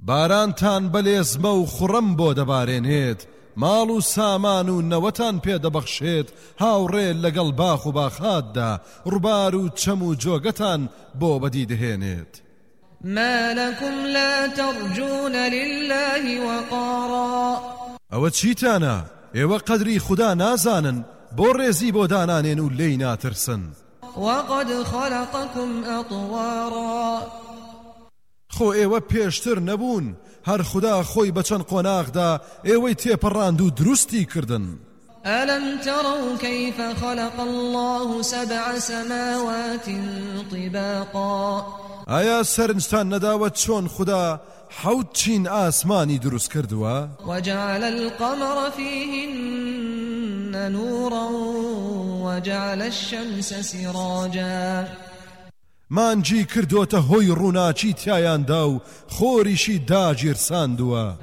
بارانتان بەلێزمە و خوڕم بۆ دەبارێنێت ماڵ و سامان و نەوەتان پێدەبەخشێت هاوڕێ لەگەڵ باخ و باخاتدا ڕووبار و چەم و جۆگەتان بۆ بەدی دەهێنێت. ما لكم لا ترجون لله وقارا ئەوە چیتانە؟ ئێوە قەدری خوددا نازانن بۆ ڕێزی بۆ دانانێن و لێی ناترسن. وقد خلقكم أطوارا خۆ ئێوە پێشتر نەبوون هەر خوددا خۆی بەچەند قۆناغدا ئێوەی تێپەڕاند و دروستی کردن. ألم تروا كيف خلق الله 7 سماوات طباقا ئایا سەرنجتان نەداوە چۆن خوددا 7 چین ئاسمانی دروست کردووە؟ وجعل القمر فيهن نورا وجعل الشمس سراجا مانجی کردوتە هۆی ڕووناچی تایاندا و خۆریشی داگیرساندووە.